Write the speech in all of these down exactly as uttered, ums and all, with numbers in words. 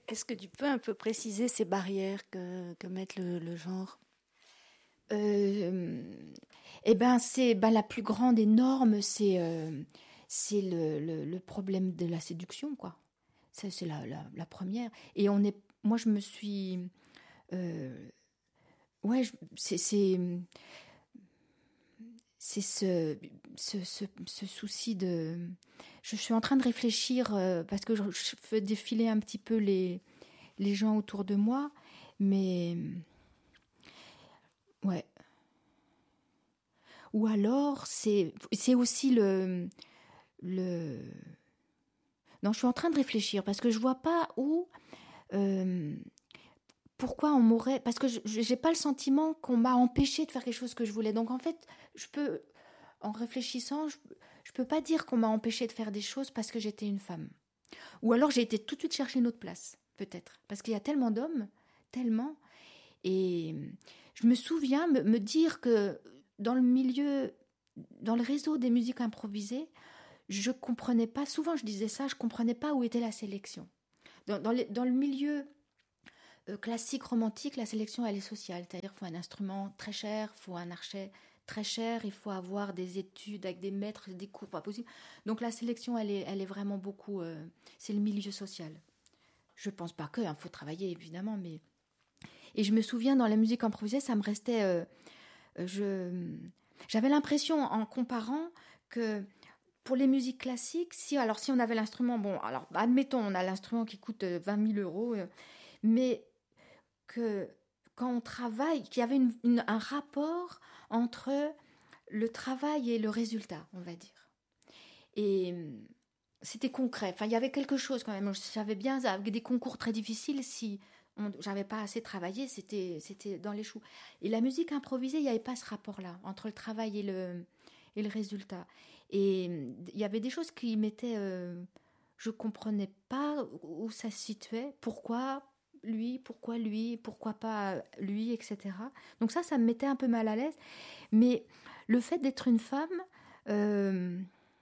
Est-ce que tu peux un peu préciser ces barrières que, que met le, le genre? Euh, eh ben, c'est ben, la plus grande et norme, c'est euh, c'est le, le, le problème de la séduction, quoi. Ça, c'est la, la, la première. Et on est, moi, je me suis, euh, ouais, je- c'est c'est c'est ce, ce, ce, ce souci de. Je suis en train de réfléchir euh, parce que je, je fais défiler un petit peu les les gens autour de moi, mais ouais. Ou alors, c'est c'est aussi le le. Non, je suis en train de réfléchir parce que je vois pas où. euh, Pourquoi on m'aurait. Parce que je j'ai pas le sentiment qu'on m'a empêché de faire quelque chose que je voulais. Donc en fait, je peux. En réfléchissant, je, je peux pas dire qu'on m'a empêché de faire des choses parce que j'étais une femme. Ou alors j'ai été tout de suite chercher une autre place, peut-être. Parce qu'il y a tellement d'hommes, tellement. Et je me souviens me, me dire que dans le milieu, dans le réseau des musiques improvisées, je comprenais pas, souvent je disais ça, je comprenais pas où était la sélection. Dans, dans, les- dans le milieu euh, classique romantique, la sélection elle est sociale, c'est-à-dire qu'il faut un instrument très cher, il faut un archet très cher, il faut avoir des études avec des maîtres, des cours pas possible. Donc la sélection elle est, elle est vraiment beaucoup, euh, c'est le milieu social. Je pense pas que, il faut travailler évidemment, mais et je me souviens dans la musique improvisée, ça me restait, euh, je, j'avais l'impression en comparant que pour les musiques classiques, si alors si on avait l'instrument, bon, alors admettons on a l'instrument qui coûte euh, vingt mille euros, euh, mais que quand on travaille, qu'il y avait une- une- un rapport entre le travail et le résultat, on va dire. Et euh, c'était concret. Enfin, il y avait quelque chose quand même. Je savais bien, avec des concours très difficiles, si on, j'avais pas assez travaillé, c'était, c'était dans les choux. Et la musique improvisée, il n'y avait pas ce rapport-là entre le travail et le, et le résultat. Et euh, il y avait des choses qui m'étaient. Euh, je comprenais pas où ça se situait, pourquoi lui, pourquoi lui, pourquoi pas lui, et cetera. Donc ça, ça me mettait un peu mal à l'aise. Mais le fait d'être une femme, euh,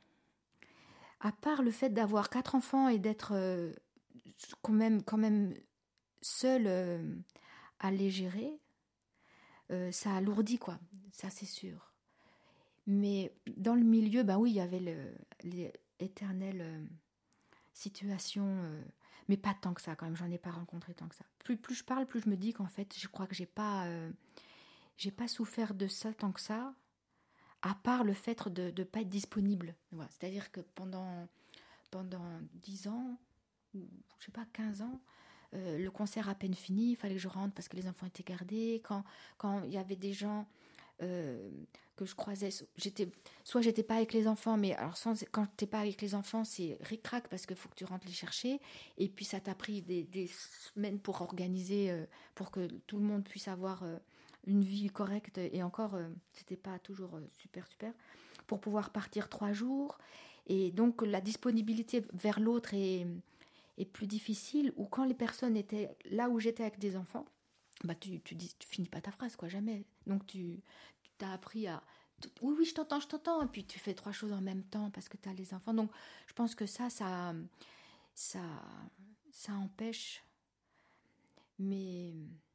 à part le fait d'avoir quatre enfants et d'être euh, quand même, quand même seule euh, à les gérer, euh, ça alourdit, quoi. Ça, c'est sûr. Mais dans le milieu, bah oui, il y avait le, les éternelles euh, situations, euh, mais pas tant que ça, quand même. J'en ai pas rencontré tant que ça. Plus, plus je parle, plus je me dis qu'en fait, je crois que j'ai pas, euh, j'ai pas souffert de ça tant que ça, à part le fait de ne pas être disponible. Voilà. C'est-à-dire que pendant, pendant dix ans, ou je sais pas, quinze ans, euh, le concert à peine fini, il fallait que je rentre parce que les enfants étaient gardés. Quand quand il y avait des gens euh, que je croisais, j'étais, soit j'étais pas avec les enfants, mais alors sans, quand t'es pas avec les enfants, c'est ric-rac parce qu'il faut que tu rentres les chercher. Et puis ça t'a pris des, des semaines pour organiser, euh, pour que tout le monde puisse avoir euh, une vie correcte. Et encore, euh, c'était pas toujours euh, super super. Pour pouvoir partir trois jours. Et donc la disponibilité vers l'autre est est plus difficile, ou quand les personnes étaient là où j'étais avec des enfants, bah tu, tu dis tu finis pas ta phrase, quoi, jamais. Donc tu t'as appris à oui oui je t'entends je t'entends, et puis tu fais trois choses en même temps parce que tu as les enfants. Donc je pense que ça ça ça ça empêche. Mais